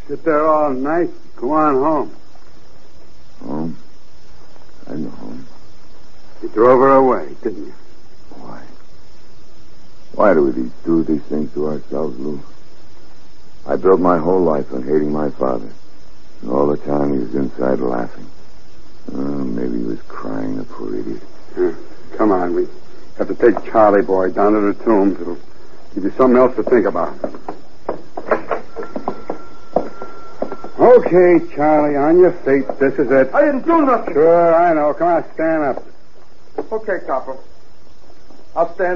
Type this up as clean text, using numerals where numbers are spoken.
Sit there all night. Go on home. Home? I know home. You drove her away, didn't you? Why? Why do we do these things to ourselves, Lou? I built my whole life on hating my father. And all the time he was inside laughing. Maybe he was crying, the poor idiot. Come on, we have to take Charlie boy down to the tombs. It'll give you something else to think about. Okay, Charlie, on your feet. This is it. I didn't do nothing. Sure, I know. Come on, stand up. Okay, Copper. I'll stand